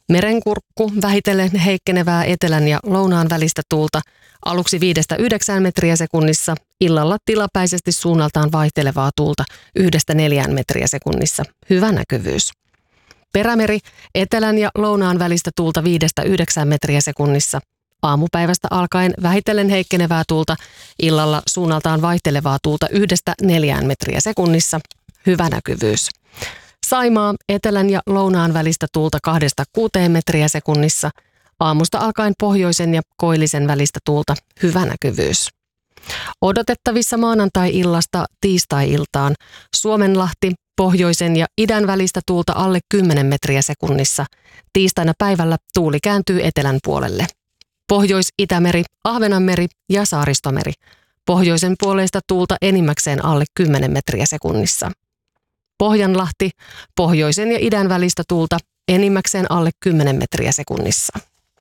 Merenkurkku, vähitellen heikkenevää etelän ja lounaan välistä tuulta, aluksi 5-9 metriä sekunnissa, illalla tilapäisesti suunnaltaan vaihtelevaa tuulta 1-4 metriä sekunnissa, hyvä näkyvyys. Perämeri, etelän ja lounaan välistä tuulta 5-9 metriä sekunnissa, aamupäivästä alkaen vähitellen heikkenevää tuulta, illalla suunnaltaan vaihtelevaa tuulta 1-4 metriä sekunnissa, hyvä näkyvyys. Saimaa, etelän ja lounaan välistä tuulta 2-6 metriä sekunnissa, aamusta alkaen pohjoisen ja koillisen välistä tuulta, hyvä näkyvyys. Odotettavissa maanantai-illasta tiistai-iltaan Suomenlahti, pohjoisen ja idän välistä tuulta alle 10 metriä sekunnissa, tiistaina päivällä tuuli kääntyy etelän puolelle. Pohjois-Itämeri, Ahvenanmeri ja Saaristomeri, pohjoisen puoleista tuulta enimmäkseen alle 10 metriä sekunnissa. Pohjanlahti, pohjoisen ja idän välistä tuulta enimmäkseen alle 10 metriä sekunnissa.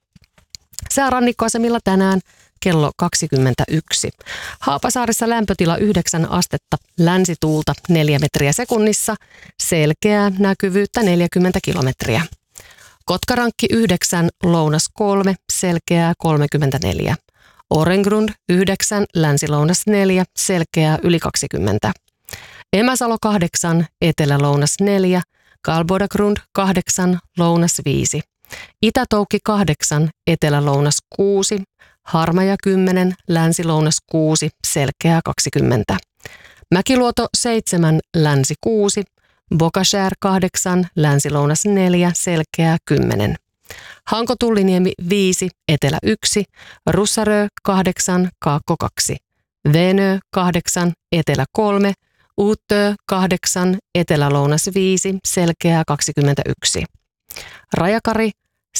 Säärannikkoasemilla tänään kello 21. Haapasaaressa lämpötila 9 astetta, länsituulta 4 metriä sekunnissa, selkeää näkyvyyttä 40 kilometriä. Kotkarankki 9, lounas 3, selkeää 34. Orengrund 9, länsilounas 4, selkeää yli 20. Emäsalo 8, etelä-lounas 4, Kalbodagrund 8, lounas 5. Itätoukki 8, etelä-lounas 6, Harmaja 10, länsi-lounas 6, selkeää 20. Mäkiluoto 7, länsi 6, Bokashär 8, länsi-lounas 4, selkeää 10. Hanko-Tulliniemi 5, etelä 1, Russarö 8, kaakko 2. Venö 8, etelä 3, Uutö 8, etelä-lounas 5, selkeää 21. Rajakari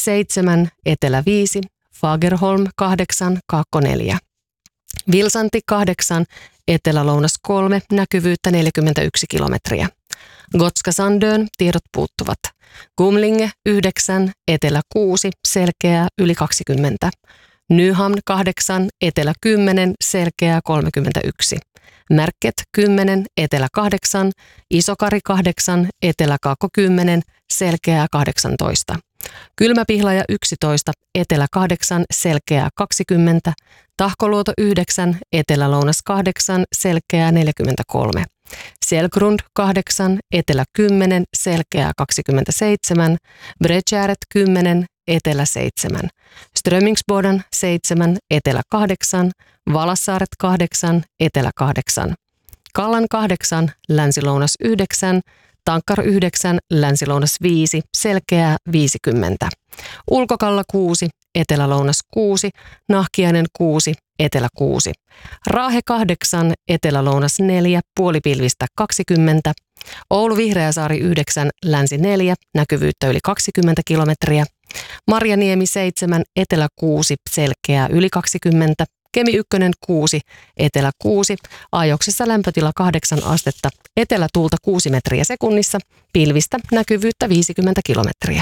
7, etelä 5, Fagerholm 8, kaakko 4. Vilsanti 8, etelä-lounas 3, näkyvyyttä 41 kilometriä. Gotska Sandön, tiedot puuttuvat. Gumlinge 9, etelä 6, selkeää yli 20. Nyhamn 8, etelä 10, selkeää 31. Märket 10, etelä 8, Isokari 8, etelä kaakko 10, selkeää 18. Kylmäpihlaja 11, etelä 8, selkeää 20. Tahkoluoto 9, etelä-lounas 8, selkeää 43. Selgrund 8, etelä 10, selkeää 27. Bredjäret 10, etelä 7. Strömingsboden 7, etelä 8. Valassaaret 8, etelä 8. Kallan 8, länsi-lounas 9. Tankkar 9, länsi-lounas 5, selkeää 50. Ulkokalla 6, etelä-lounas 6, Nahkiainen 6, etelä 6. Raahe 8, etelä-lounas 4, puolipilvistä 20. Oulu Vihreäsaari 9, länsi 4, näkyvyyttä yli 20 kilometriä. Marjaniemi 7, etelä 6, selkeää yli 20. Kemi 1 6, etelä 6, ajoksessa lämpötila 8 astetta, etelätuulta 6 metriä sekunnissa, pilvistä näkyvyyttä 50 kilometriä.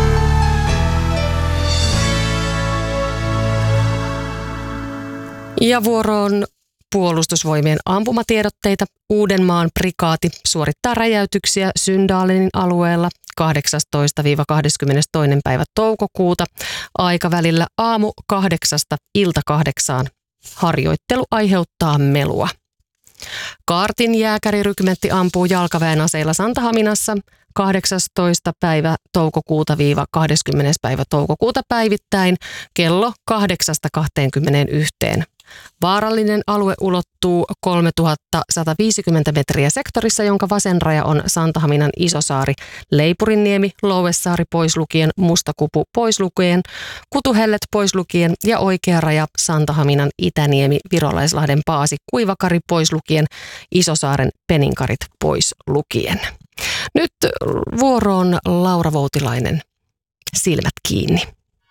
Ja vuoroon Puolustusvoimien ampumatiedotteita. Uudenmaan prikaati suorittaa räjäytyksiä Syndalenin alueella 18-22. päivä toukokuuta aikavälillä aamu 8 ilta 8. Harjoittelu aiheuttaa melua. Kaartin jääkärirykmentti ampuu jalkaväen aseilla Santahaminassa 18. päivä toukokuuta - 20. päivä toukokuuta päivittäin kello 8-21. Vaarallinen alue ulottuu 3150 metriä sektorissa, jonka vasen raja on Santahaminan Isosaari, Leipurinniemi, Louessaari pois lukien, Mustakupu pois lukien, Kutuhellet pois lukien ja oikea raja Santahaminan Itäniemi, Virolaislahden Paasi, Kuivakari pois lukien, Isosaaren Peninkarit pois lukien. Nyt vuoroon Laura Voutilainen, silmät kiinni.